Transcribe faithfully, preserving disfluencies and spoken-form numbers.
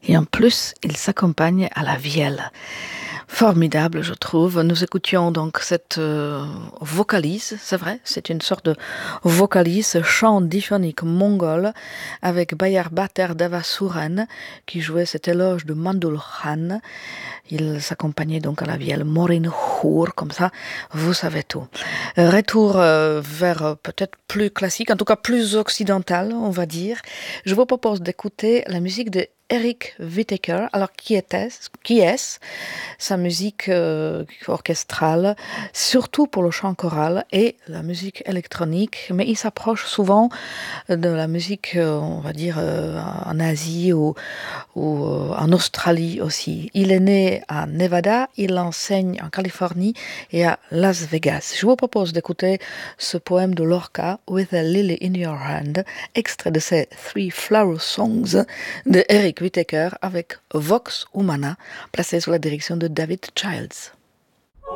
Et en plus, il s'accompagne à la vielle. Formidable, je trouve. Nous écoutions donc cette euh, vocalise, c'est vrai, c'est une sorte de vocalise, chant diphonique mongol, avec Bayar Bater Devasuren, qui jouait cet éloge de Mandul Khan. Il s'accompagnait donc à la vielle Morin Hour, comme ça, vous savez tout. Retour euh, vers euh, peut-être plus classique, en tout cas plus occidental, on va dire. Je vous propose d'écouter la musique de Eric Whittaker. Alors, qui était-ce Qui est-ce Sa musique euh, orchestrale, surtout pour le chant choral et la musique électronique, mais il s'approche souvent de la musique, euh, on va dire, euh, en Asie ou, ou euh, en Australie aussi. Il est né à Nevada, il enseigne en Californie et à Las Vegas. Je vous propose d'écouter ce poème de Lorca, With a Lily in Your Hand, extrait de ces Three Flower Songs de Eric Whittaker avec Vox Humana, placé sous la direction de David Childs.